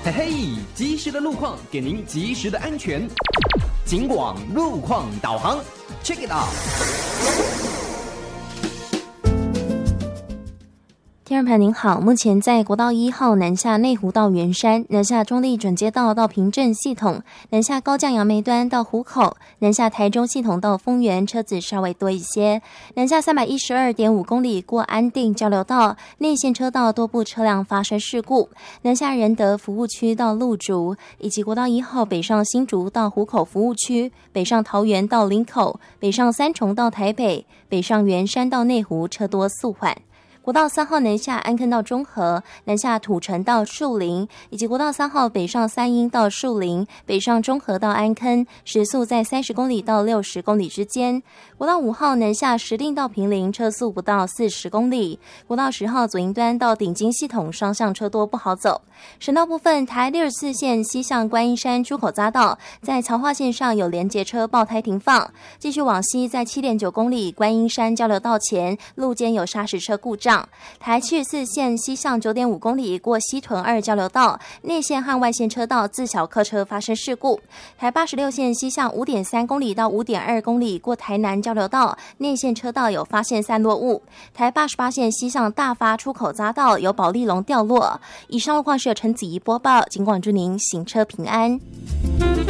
嘿嘿，及时的路况给您及时的安全。警广路况导航 ，Check it out。 听众朋友您好，目前在国道1号南下内湖到圆山，南下中立转接道到平镇系统，南下高降杨梅端到湖口，南下台中系统到丰原，车子稍微多一些。南下312.5公里过安定交流道，内线车道多部车辆发生事故。南下仁德服务区到鹿竹，以及国道1号北上新竹到湖口服务区，北上桃园到林口，北上三重到台北，北上圆山到内湖，车多速缓。国道3号南下安坑到中和，南下土城到树林，以及国道3号北上三鶯到树林，北上中和到安坑，时速在30公里到60公里之间。国道5号南下石碇到坪林，车速不到40公里。国道10号左营端到顶金系统，双向车多不好走。省道部分，台64线西向观音山出口匝道，在曹化线上有连结车爆胎停放。继续往西，在7.9公里观音山交流道前，路肩有砂石车故障。台74线西向9.5公里过西屯2交流道，内线和外线车道自小客车发生事故。台86线西向5.3公里到5.2公里过台南交流道，内线车道有发现散落物。台88线西向大发出口匝道有保利龙掉落。以上路况是由陈子怡播报，警广祝您行车平安。